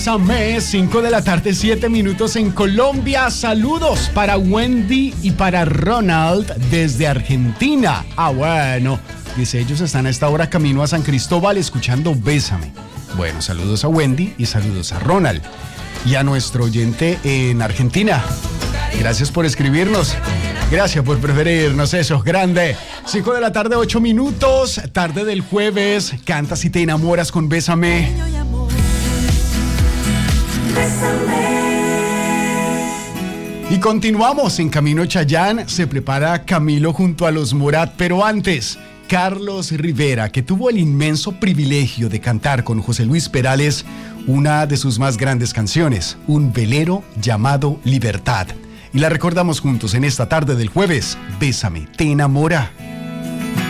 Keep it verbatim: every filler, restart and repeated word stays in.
Bésame, cinco de la tarde, siete minutos en Colombia. Saludos para Wendy y para Ronald desde Argentina. Ah, bueno, dice, ellos están a esta hora camino a San Cristóbal escuchando Bésame. Bueno, saludos a Wendy y saludos a Ronald. Y a nuestro oyente en Argentina. Gracias por escribirnos. Gracias por preferirnos, eso es grande. cinco de la tarde, ocho minutos, tarde del jueves. Cantas y te enamoras con Bésame. Y continuamos en Camino Chayán. Se prepara Camilo junto a los Morat, pero antes, Carlos Rivera, que tuvo el inmenso privilegio de cantar con José Luis Perales una de sus más grandes canciones, un velero llamado Libertad. Y la recordamos juntos en esta tarde del jueves. Bésame, te enamora.